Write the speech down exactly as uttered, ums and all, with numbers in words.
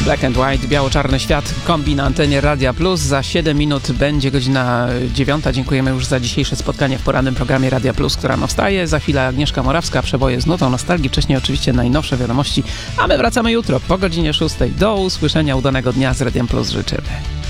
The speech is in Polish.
Black and White, biało-czarny świat, kombi na antenie Radia Plus. Za siedem minut będzie godzina dziewiąta. Dziękujemy już za dzisiejsze spotkanie w porannym programie Radia Plus, która no wstaje. Za chwilę Agnieszka Morawska, przeboje z nutą nostalgii. Wcześniej oczywiście najnowsze wiadomości. A my wracamy jutro po godzinie szóstej. Do usłyszenia, udanego dnia z Radiem Plus życzymy.